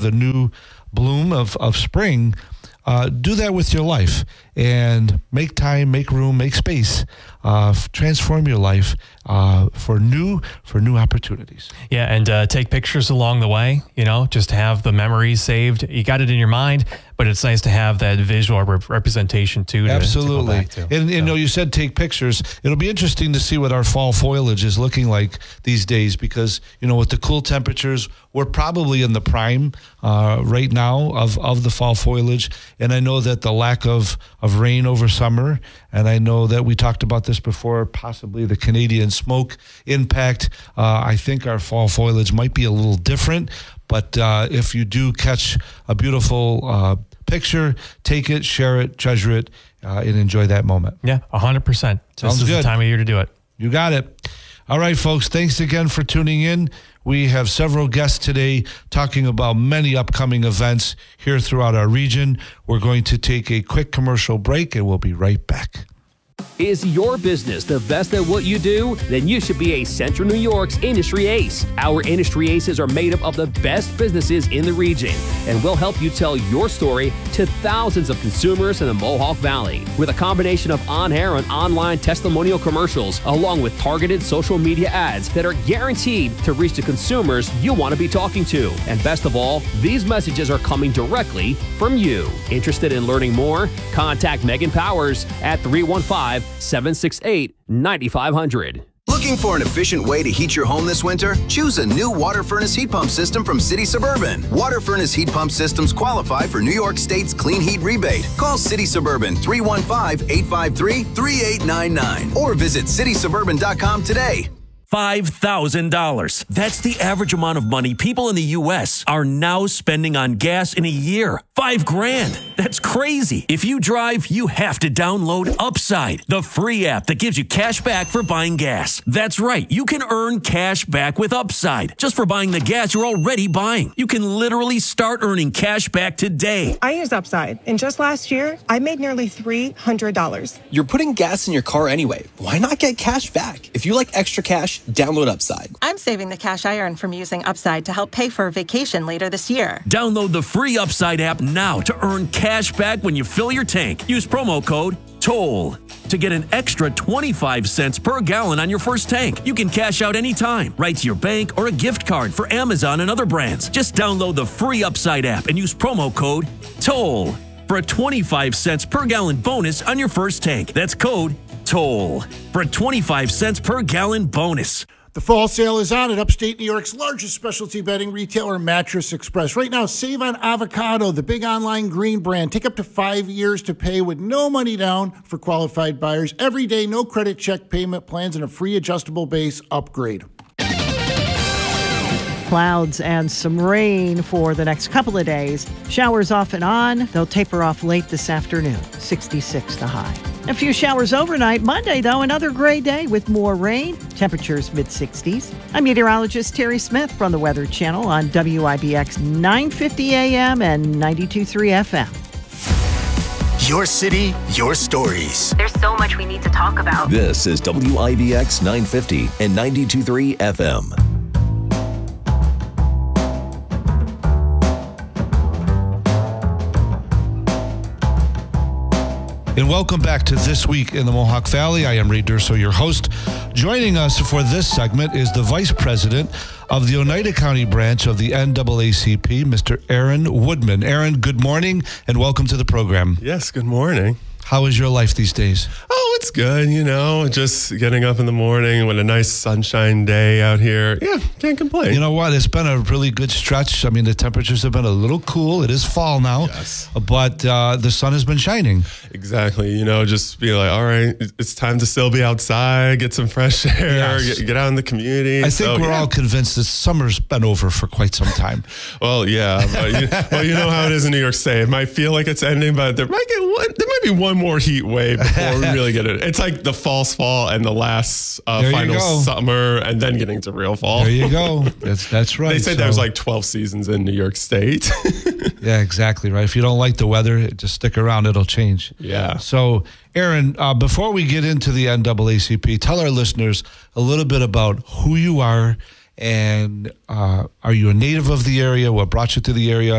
the new bloom of spring, do that with your life and make time, make room, make space, transform your life for new opportunities. Yeah, and take pictures along the way, just have the memories saved. You got it in your mind, but it's nice to have that visual representation too. Absolutely. To go back to. And you said take pictures. It'll be interesting to see what our fall foliage is looking like these days because, with the cool temperatures, we're probably in the prime right now of the fall foliage. And I know that the lack of rain over summer, and I know that we talked about this before, possibly the Canadian smoke impact. I think our fall foliage might be a little different, but if you do catch a beautiful picture, take it, share it, treasure it, and enjoy that moment. Yeah, 100%. This is the time of year to do it. You got it. All right, folks, thanks again for tuning in. We have several guests today talking about many upcoming events here throughout our region. We're going to take a quick commercial break, and we'll be right back. Is your business the best at what you do? Then you should be a Central New York's Industry Ace. Our Industry Aces are made up of the best businesses in the region, and will help you tell your story to thousands of consumers in the Mohawk Valley. With a combination of on-air and online testimonial commercials, along with targeted social media ads that are guaranteed to reach the consumers you want to be talking to. And best of all, these messages are coming directly from you. Interested in learning more? Contact Megan Powers at 315-768-9500. Looking for an efficient way to heat your home this winter? Choose a new water furnace heat pump system from City Suburban. Water furnace heat pump systems qualify for New York State's Clean Heat Rebate. Call City Suburban 315-853-3899 or visit citysuburban.com today. $5,000. That's the average amount of money people in the U.S. are now spending on gas in a year. $5,000. That's crazy. If you drive, you have to download Upside, the free app that gives you cash back for buying gas. That's right. You can earn cash back with Upside just for buying the gas you're already buying. You can literally start earning cash back today. I use Upside, and just last year, I made nearly $300. You're putting gas in your car anyway. Why not get cash back? If you like extra cash, download Upside. I'm saving the cash I earn from using Upside to help pay for a vacation later this year. Download the free Upside app now to earn cash back when you fill your tank. Use promo code TOLL to get an extra 25 cents per gallon on your first tank. You can cash out anytime, right to your bank or a gift card for Amazon and other brands. Just download the free Upside app and use promo code TOLL for a 25 cents per gallon bonus on your first tank. That's code TOLL for a 25 cents per gallon bonus. The fall sale is on at upstate New York's largest specialty bedding retailer, Mattress Express. Right now, save on Avocado, the big online green brand. Take up to 5 years to pay with no money down for qualified buyers. Every day, no credit check payment plans, and a free adjustable base upgrade. Clouds and some rain for the next couple of days. Showers off and on. They'll taper off late this afternoon. 66 the high. A few showers overnight. Monday, though, another gray day with more rain. Temperatures mid-60s. I'm meteorologist Terry Smith from the Weather Channel on WIBX 950 AM and 92.3 FM. Your city, your stories. There's so much we need to talk about. This is WIBX 950 and 92.3 FM. And welcome back to This Week in the Mohawk Valley. I am Ray Durso, your host. Joining us for this segment is the Vice President of the Oneida County branch of the NAACP, Mr. Aaron Woodman. Aaron, good morning and welcome to the program. Yes, good morning. How is your life these days? Oh, it's good, just getting up in the morning with a nice sunshine day out here. Yeah, can't complain. You know what? It's been a really good stretch. I mean, the temperatures have been a little cool. It is fall now, yes, but the sun has been shining. Exactly. Just be like, all right, it's time to still be outside, get some fresh air, yes, get out in the community. I think we're all convinced that summer's been over for quite some time. Well, yeah. But you know how it is in New York State. It might feel like it's ending, but there might be one more heat wave before we really get it. It's like the false fall and the last final summer and then getting to real fall. There you go. That's right. They say there's like 12 seasons in New York State. Yeah, exactly right. If you don't like the weather, just stick around. It'll change. Yeah. So, Aaron, before we get into the NAACP, tell our listeners a little bit about who you are and are you a native of the area? What brought you to the area?